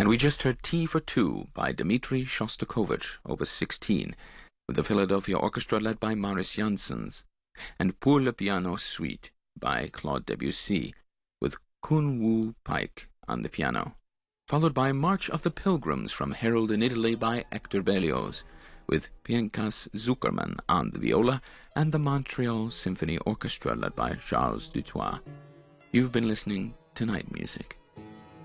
And we just heard Tea for Two by Dmitri Shostakovich, Opus 16, with the Philadelphia Orchestra led by Maris Janssens, and Pour le Piano Suite by Claude Debussy, with Kun Woo Paik on the piano, followed by March of the Pilgrims from Harold in Italy by Hector Berlioz, with Pinchas Zuckerman on the viola, and the Montreal Symphony Orchestra led by Charles Dutoit. You've been listening to Night Music.